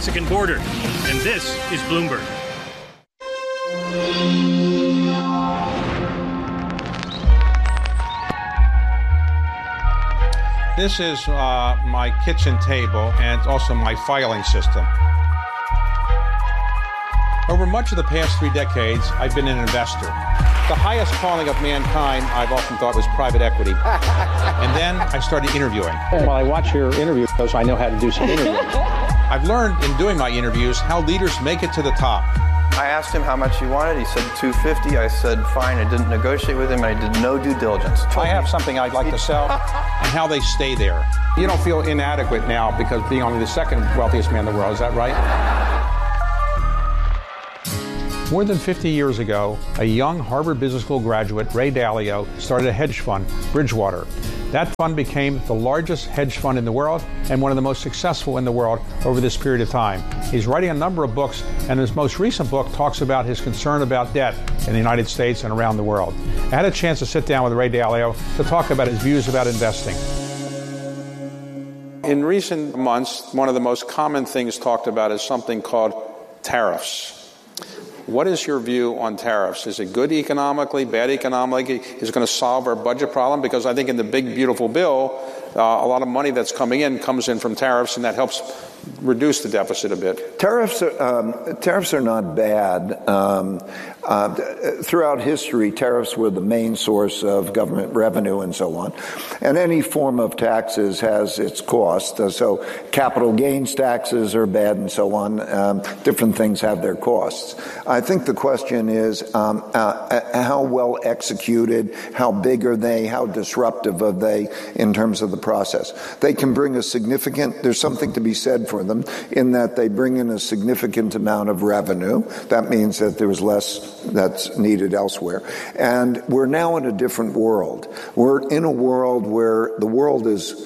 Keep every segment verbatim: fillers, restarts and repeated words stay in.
Mexican border. And this is Bloomberg. This is uh, my kitchen table and also my filing system. Over much of the past three decades, I've been an investor. The highest calling of mankind, I've often thought, was private equity. And then I started interviewing. While I watch your interviews, I know how to do some interviews. I've learned in doing my interviews how leaders make it to the top. I asked him how much he wanted. He said two hundred fifty dollars. I said, fine. I didn't negotiate with him. I did no due diligence. I have something I'd like to sell and how they stay there. You don't feel inadequate now because being only the second wealthiest man in the world. Is that right? More than fifty years ago, a young Harvard Business School graduate, Ray Dalio, started a hedge fund, Bridgewater. That fund became the largest hedge fund in the world and one of the most successful in the world over this period of time. He's writing a number of books, and his most recent book talks about his concern about debt in the United States and around the world. I had a chance to sit down with Ray Dalio to talk about his views about investing. In recent months, one of the most common things talked about is something called tariffs. What is your view on tariffs? Is it good economically, bad economically? Is it going to solve our budget problem? Because I think in the big, beautiful bill, uh, a lot of money that's coming in comes in from tariffs, and that helps reduce the deficit a bit. Tariffs are, um, tariffs are not bad. Um, uh, throughout history, tariffs were the main source of government revenue and so on. And any form of taxes has its cost. Uh, so capital gains taxes are bad and so on. Um, different things have their costs. I think the question is um, uh, how well executed, how big are they, how disruptive are they in terms of the process. They can bring a significant, there's something to be said for them in that they bring in a significant amount of revenue. That means that there's less that's needed elsewhere. And we're now in a different world. We're in a world where the world is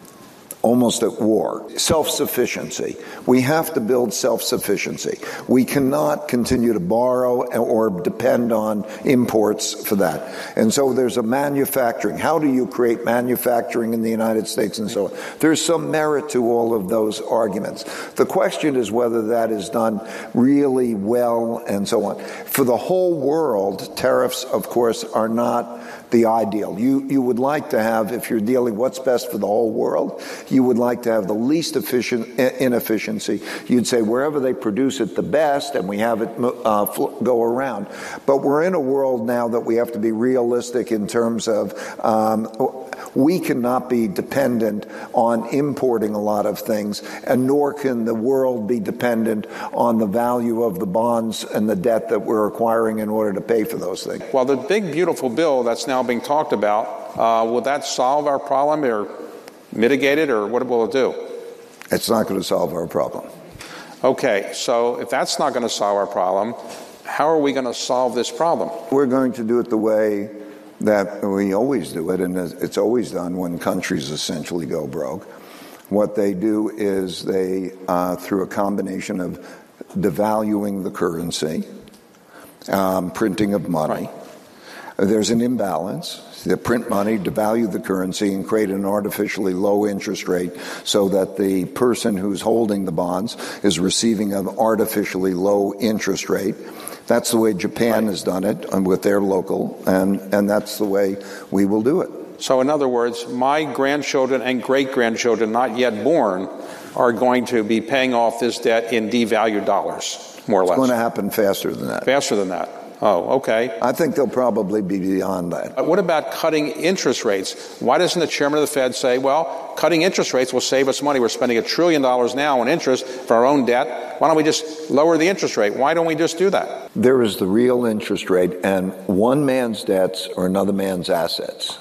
almost at war. Self-sufficiency. We have to build self-sufficiency. We cannot continue to borrow or depend on imports for that. And so there's a manufacturing. How do you create manufacturing in the United States and so on? There's some merit to all of those arguments. The question is whether that is done really well and so on. For the whole world, tariffs, of course, are not the ideal. You you would like to have, if you're dealing what's best for the whole world, you would like to have the least efficient inefficiency. You'd say wherever they produce it the best, and we have it uh, go around. But we're in a world now that we have to be realistic in terms of um, we cannot be dependent on importing a lot of things, and nor can the world be dependent on the value of the bonds and the debt that we're acquiring in order to pay for those things. Well, the big, beautiful bill that's now being talked about, uh, will that solve our problem or mitigate it, or what will it do? It's not going to solve our problem. Okay, so if that's not going to solve our problem, how are we going to solve this problem? We're going to do it the way that we always do it, and it's always done when countries essentially go broke. What they do is they, uh, through a combination of devaluing the currency, um, printing of money, there's an imbalance. They print money, devalue the currency, and create an artificially low interest rate so that the person who's holding the bonds is receiving an artificially low interest rate. That's the way Japan has done it with their local, and, and that's the way we will do it. So in other words, my grandchildren and great-grandchildren not yet born are going to be paying off this debt in devalued dollars, more or less. It's going to happen faster than that. Faster than that. Oh, okay. I think they'll probably be beyond that. Uh, what about cutting interest rates? Why doesn't the chairman of the Fed say, well, cutting interest rates will save us money. We're spending a trillion dollars now on interest for our own debt. Why don't we just lower the interest rate? Why don't we just do that? There is the real interest rate, and one man's debts are another man's assets.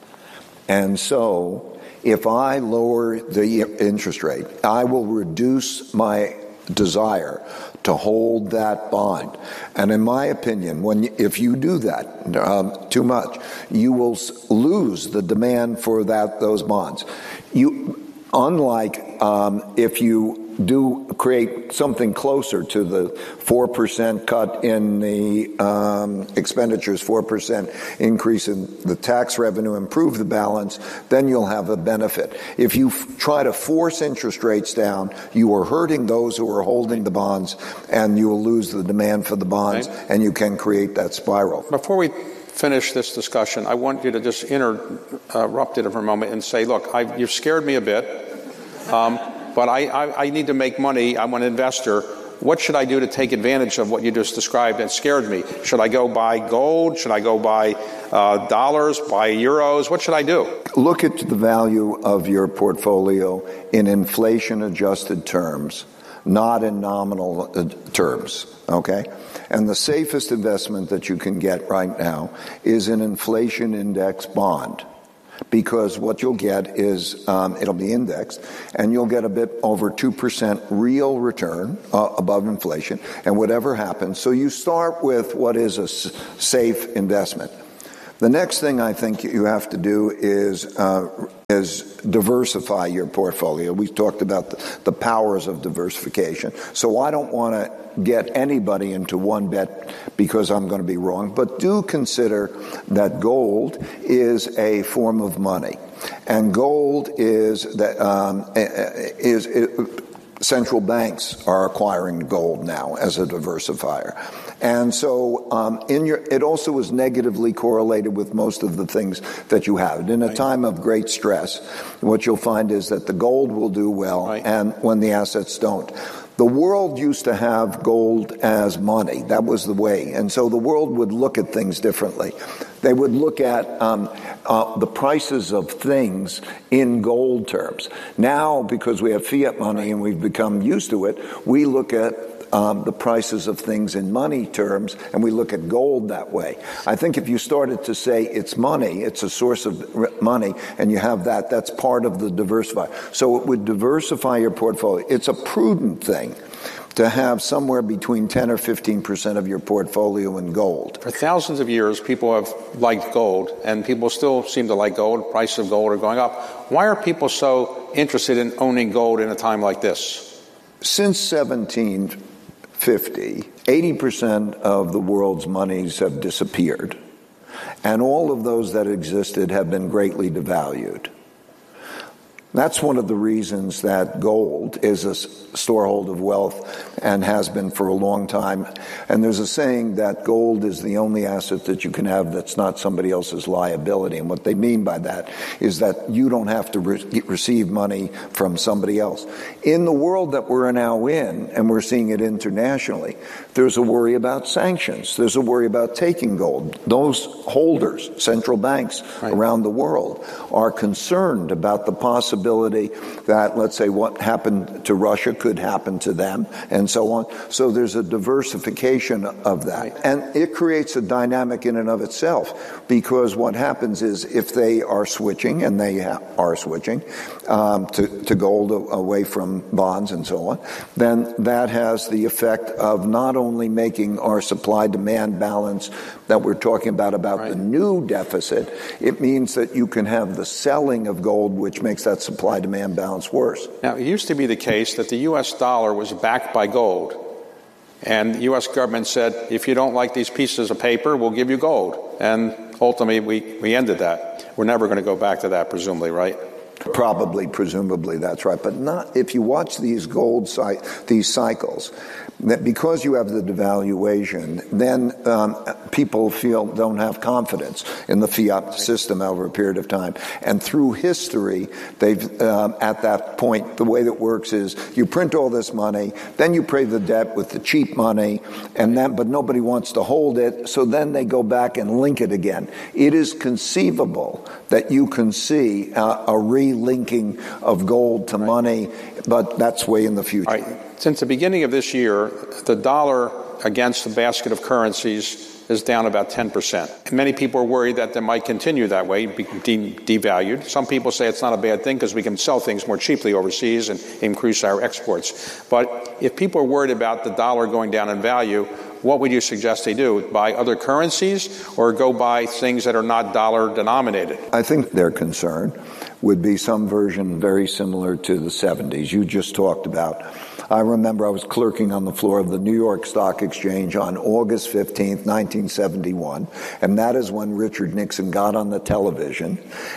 And so if I lower the interest rate, I will reduce my desire to hold that bond. And in my opinion, when if you do that um, too much, you will lose the demand for that those bonds. You, unlike um, if you do create something closer to the four percent cut in the um, expenditures, four percent increase in the tax revenue, improve the balance, then you'll have a benefit. If you f- try to force interest rates down, you are hurting those who are holding the bonds, and you will lose the demand for the bonds, right. And you can create that spiral. Before we finish this discussion, I want you to just interrupt it for a moment and say, look, I've, you've scared me a bit. Um, But I, I, I need to make money. I'm an investor. What should I do to take advantage of what you just described that scared me? Should I go buy gold? Should I go buy uh, dollars, buy euros? What should I do? Look at the value of your portfolio in inflation-adjusted terms, not in nominal uh, terms, okay? And the safest investment that you can get right now is an inflation index bond. Because what you'll get is, um, it'll be indexed, and you'll get a bit over two percent real return uh, above inflation, and whatever happens. So you start with what is a s- safe investment. The next thing I think you have to do is uh, is diversify your portfolio. We talked about the, the powers of diversification. So I don't want to get anybody into one bet because I'm going to be wrong, but do consider that gold is a form of money, and gold is that um, is. is Central banks are acquiring gold now as a diversifier. And so um, in your, it also is negatively correlated with most of the things that you have. In a right. time of great stress, what you'll find is that the gold will do well, right. and when the assets don't. The world used to have gold as money. That was the way. And so the world would look at things differently. They would look at um, uh, the prices of things in gold terms. Now, because we have fiat money and we've become used to it, we look at Um, the prices of things in money terms, and we look at gold that way. I think if you started to say it's money, it's a source of money, and you have that, that's part of the diversify. So it would diversify your portfolio. It's a prudent thing to have somewhere between ten or fifteen percent of your portfolio in gold. For thousands of years, people have liked gold, and people still seem to like gold. Prices of gold are going up. Why are people so interested in owning gold in a time like this? Since seventeen fifty, eighty percent of the world's monies have disappeared, and all of those that existed have been greatly devalued. That's one of the reasons that gold is a storehold of wealth and has been for a long time. And there's a saying that gold is the only asset that you can have that's not somebody else's liability. And what they mean by that is that you don't have to re- receive money from somebody else. In the world that we're now in, and we're seeing it internationally, there's a worry about sanctions. There's a worry about taking gold. Those holders, central banks right. around the world, are concerned about the possibility that, let's say, what happened to Russia could happen to them, and so on. So there's a diversification of that. Right. And it creates a dynamic in and of itself, because what happens is if they are switching, and they ha- are switching, um, to, to gold away from bonds and so on, then that has the effect of not only making our supply-demand balance that we're talking about, about right. the new deficit, it means that you can have the selling of gold, which makes that supply-demand balance worse. Now, it used to be the case that the U S dollar was backed by gold. And the U S government said, if you don't like these pieces of paper, we'll give you gold. And ultimately, we, we ended that. We're never going to go back to that, presumably, right? Probably, presumably, that's right. But not if you watch these gold, cy- these cycles, that because you have the devaluation, then um, people feel don't have confidence in the fiat system over a period of time. And through history, they've um, at that point, the way that works is you print all this money, then you pay the debt with the cheap money, and then but nobody wants to hold it, so then they go back and link it again. It is conceivable that you can see uh, a relinking of gold to right. money, but that's way in the future. All right. Since the beginning of this year, the dollar against the basket of currencies is down about ten percent. Many people are worried that they might continue that way, be de- devalued. Some people say it's not a bad thing because we can sell things more cheaply overseas and increase our exports. But if people are worried about the dollar going down in value, what would you suggest they do? Buy other currencies or go buy things that are not dollar denominated? I think their concern would be some version very similar to the seventies you just talked about. I remember I was clerking on the floor of the New York Stock Exchange on August fifteenth, nineteen seventy-one, and that is when Richard Nixon got on the television,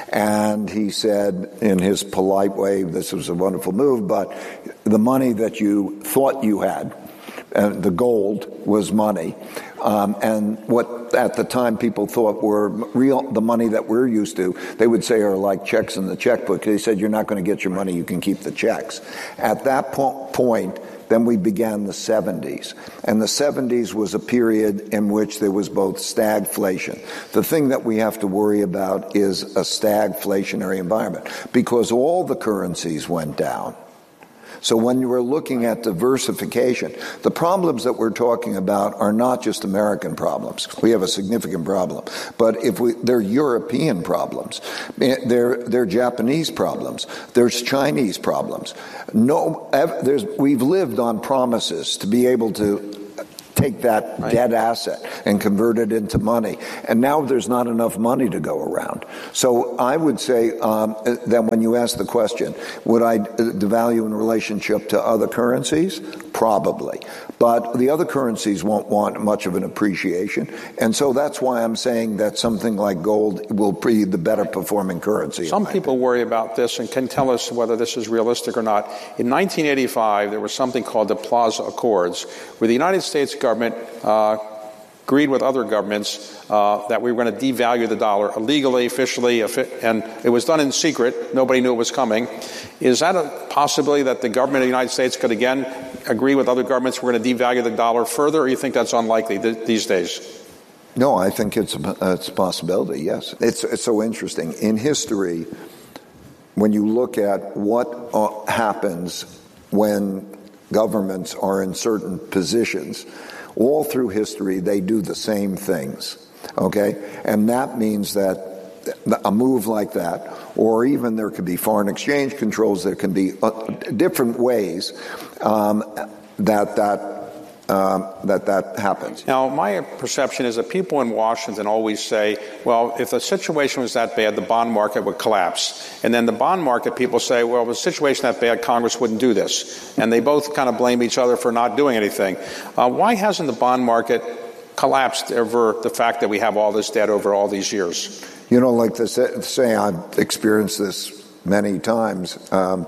and he said in his polite way, this was a wonderful move, but the money that you thought you had, and the gold was money, um, and what at the time people thought were real, the money that we're used to, they would say are like checks in the checkbook. They said, you're not going to get your money, you can keep the checks. At that po- point, then we began the seventies. And the seventies was a period in which there was both stagflation. The thing that we have to worry about is a stagflationary environment, because all the currencies went down. So when you were looking at diversification, the problems that we're talking about are not just American problems. We have a significant problem. But if we, they're European problems. They're, they're Japanese problems. There's Chinese problems. No, there's, we've lived on promises to be able to take that right. dead asset and convert it into money. And now there's not enough money to go around. So I would say um, that when you ask the question, would I devalue in relationship to other currencies? Probably. But the other currencies won't want much of an appreciation. And so that's why I'm saying that something like gold will be the better performing currency. Some people opinion. worry about this and can tell us whether this is realistic or not. In nineteen eighty-five, there was something called the Plaza Accords, where the United States government uh, agreed with other governments uh, that we were going to devalue the dollar illegally, officially, and it was done in secret. Nobody knew it was coming. Is that a possibility that the government of the United States could again agree with other governments we're going to devalue the dollar further, or you think that's unlikely th- these days? No, I think it's a, it's a possibility, yes. It's, it's so interesting. In history, when you look at what uh, happens when governments are in certain positions, all through history, they do the same things, okay? And that means that a move like that, or even there could be foreign exchange controls, there can be uh, different ways um, that that Um, that that happens. Now, my perception is that people in Washington always say, well, if the situation was that bad, the bond market would collapse. And then the bond market people say, well, if the situation that bad, Congress wouldn't do this. And they both kind of blame each other for not doing anything. Uh, why hasn't the bond market collapsed over the fact that we have all this debt over all these years? You know, like the saying, I've experienced this many times. Um,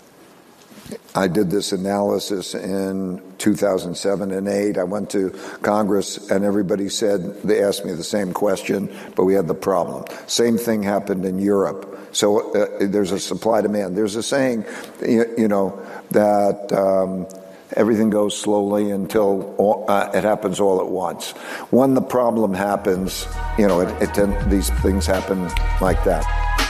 I did this analysis in two thousand seven and eight. I went to Congress and everybody said, they asked me the same question, but we had the problem. Same thing happened in Europe. So uh, there's a supply demand. There's a saying, you, you know, that um, everything goes slowly until all, uh, it happens all at once. When the problem happens, you know, it, it, these things happen like that.